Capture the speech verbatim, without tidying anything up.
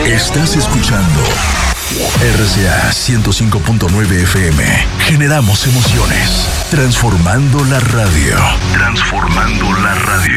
Estás escuchando R C A ciento cinco punto nueve F M. Generamos emociones. Transformando la radio. Transformando la radio.